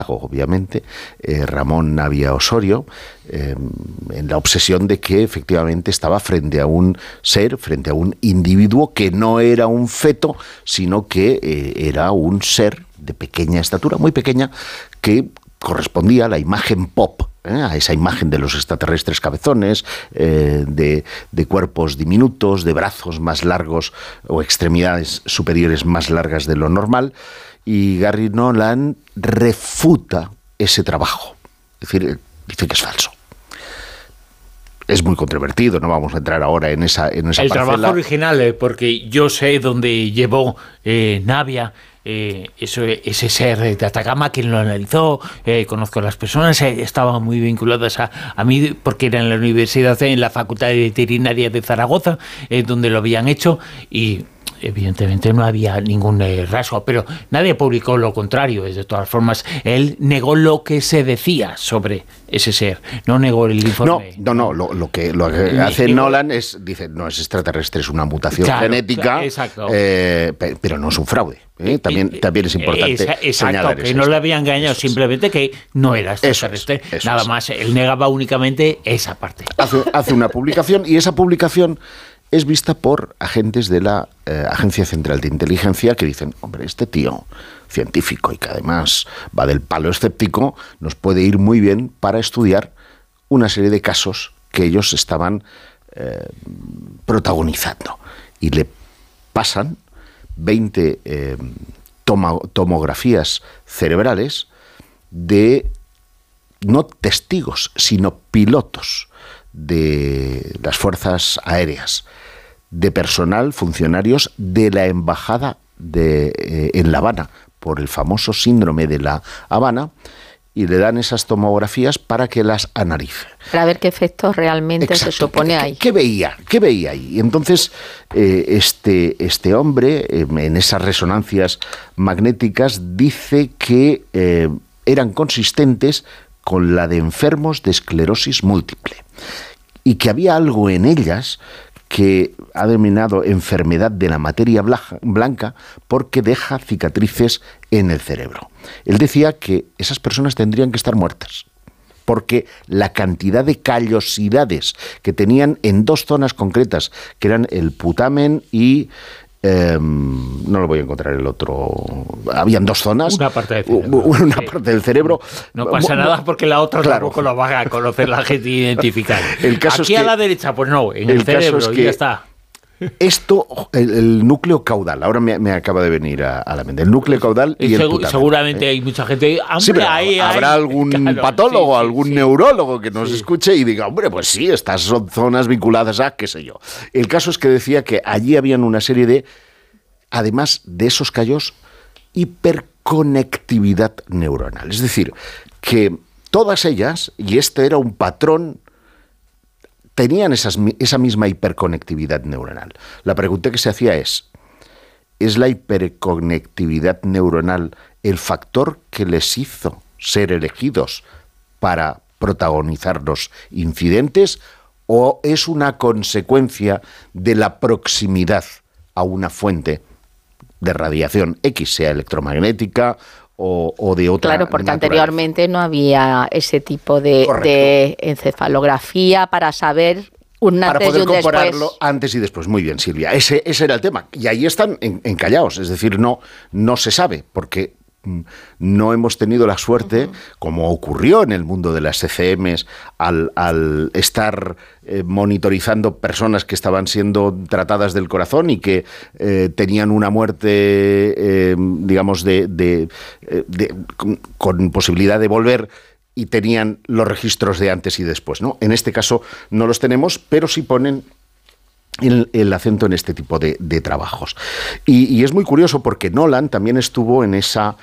obviamente, Ramón Navia Osorio, en la obsesión de que efectivamente estaba frente a un ser, frente a un individuo que no era un feto, sino que era un ser de pequeña estatura, muy pequeña, que correspondía a la imagen pop, a esa imagen de los extraterrestres cabezones, de cuerpos diminutos, de brazos más largos o extremidades superiores más largas de lo normal. Y Gary Nolan refuta ese trabajo. Es decir, dice que es falso. Es muy controvertido, no vamos a entrar ahora en esa el parcela. Trabajo original, porque yo sé dónde llevó Navia ese ser de Atacama, quien lo analizó, conozco a las personas, estaban muy vinculadas a mí, porque era en la universidad, en la Facultad de Veterinaria de Zaragoza, donde lo habían hecho, y evidentemente no había ningún rasgo, pero nadie publicó lo contrario. De todas formas, él negó lo que se decía sobre ese ser, no negó el informe. No, lo que hace Nolan dice, no es extraterrestre, es una mutación genética, exacto. Pero no es un fraude. También es importante señalar que eso. No le había engañado, simplemente que no era extraterrestre. Eso Nada más, él negaba únicamente esa parte. Hace una publicación, y esa publicación es vista por agentes de la Agencia Central de Inteligencia que dicen, hombre, este tío científico y que además va del palo escéptico, nos puede ir muy bien para estudiar una serie de casos que ellos estaban protagonizando. Y le pasan 20 tomografías cerebrales de no testigos, sino pilotos de las fuerzas aéreas, de personal, funcionarios de la embajada en La Habana, por el famoso síndrome de La Habana, y le dan esas tomografías para que las analice. Para ver qué efectos realmente se supone ahí. ¿Qué veía ahí? Y entonces este hombre, en esas resonancias magnéticas, dice que eran consistentes con la de enfermos de esclerosis múltiple, y que había algo en ellas que ha denominado enfermedad de la materia blanca porque deja cicatrices en el cerebro. Él decía que esas personas tendrían que estar muertas, porque la cantidad de callosidades que tenían en dos zonas concretas, que eran el putamen y no lo voy a encontrar el otro. Habían dos zonas. Una parte del cerebro. Parte del cerebro. No pasa nada porque la otra tampoco la va a conocer la gente y identificar. El caso Aquí es que, a la derecha, pues no, en el cerebro, caso es que y ya está. Esto, el núcleo caudal, ahora me acaba de venir a la mente, el núcleo caudal y el putamen. Seguramente hay mucha gente. Sí, pero habrá algún patólogo, algún neurólogo que nos escuche y diga, hombre, pues sí, estas son zonas vinculadas a qué sé yo. El caso es que decía que allí habían una serie de, además de esos callos, hiperconectividad neuronal. Es decir, que todas ellas, y este era un patrón, tenían esa misma hiperconectividad neuronal. La pregunta que se hacía ¿es la hiperconectividad neuronal el factor que les hizo ser elegidos para protagonizar los incidentes, o es una consecuencia de la proximidad a una fuente de radiación X, sea electromagnética o de otra? Claro, porque anteriormente no había ese tipo de encefalografía para saber un antes y un después. Para poder compararlo antes y después. Muy bien, Silvia. Ese era el tema. Y ahí están encallados. Es decir, no se sabe, porque no hemos tenido la suerte, como ocurrió en el mundo de las ECMs, al estar monitorizando personas que estaban siendo tratadas del corazón y que tenían una muerte, digamos, con posibilidad de volver, y tenían los registros de antes y después, ¿no? En este caso no los tenemos, pero sí ponen el acento en este tipo de trabajos. Y es muy curioso porque Nolan también estuvo en esa,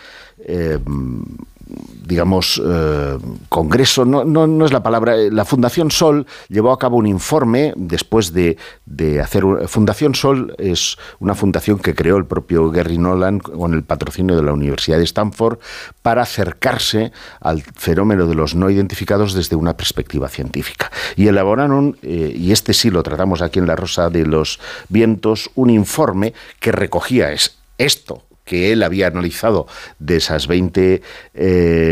congreso, no es la palabra, la Fundación Sol llevó a cabo un informe después de hacer... Fundación Sol es una fundación que creó el propio Gary Nolan con el patrocinio de la Universidad de Stanford para acercarse al fenómeno de los no identificados desde una perspectiva científica. Y elaboraron, y este sí lo tratamos aquí en La Rosa de los Vientos, un informe que recogía esto que él había analizado de esas 20